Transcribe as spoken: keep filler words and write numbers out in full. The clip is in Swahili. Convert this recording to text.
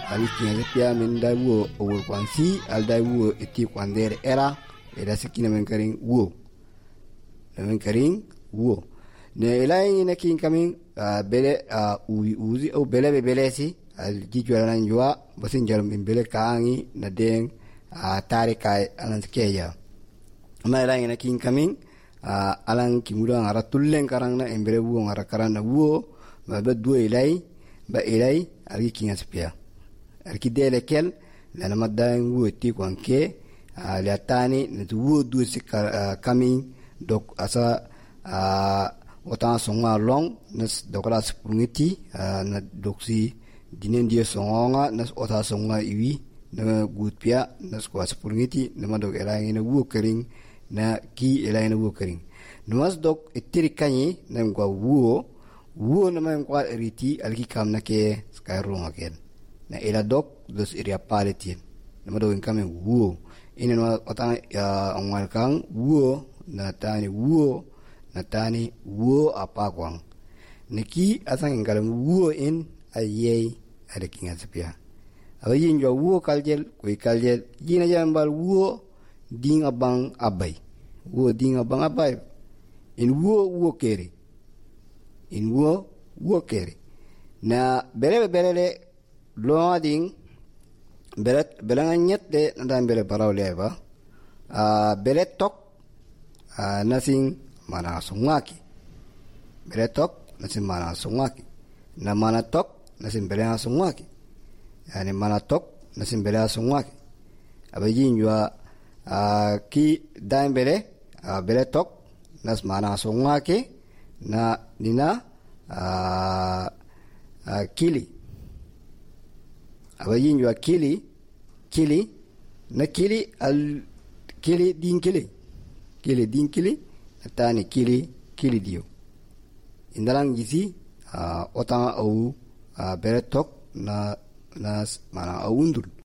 alikinga pia min da wo o kwansi al da wo eti kwandere era eda sikina men karing wo men karing wo ne elai ne kin kamin bele uwi uzi o bele be belesi al jijwala nan jwa basin jarum min bele kaangi na den tare kai alan skeya ma elai ne kin kamin alan kimura ngara tullen karang na embere wo ngara karana wo ba do elai ba elai ali kinga spia alki dele kel la madan wo ti kwanke ali atani ne wo du sikka kamin dok asa otan songa long nas dokala sprungiti na doksi dinen dia songa nas ota songa iwi na gutpia nas kwa sprungiti na madok elangi na wo kering na ki elangi na wo kering nuas dok itiri kanyi na ngwa wo wo na man kwa riti alki kam na ke skyrong again na ila dok dos area palitin na madok kame wo ina no otan angwal kang wo na tani wo natani wo apakwang niki asang ngalam wo in ayei ada kinga sepia ayin jo wo kaljel koi kaljel yina jambal wo ding abang abai wo ding abang abai in wo wo keri in wo wo keri na bere bere lo ding bere belanganyet de ndan bere parawleva a bere tok a nothing mana sungaki beretok nasin mana sungaki na mana tok nasin belea sungaki yani mana tok nasin belea sungaki abajin jua ki daim bele beretok nas mana sungaki na nina kili abajin jua kili kili na kili al kili din kili kili din kili tani kili kili dio indalang gizi uh, otang au uh, beretok na nas mana aundur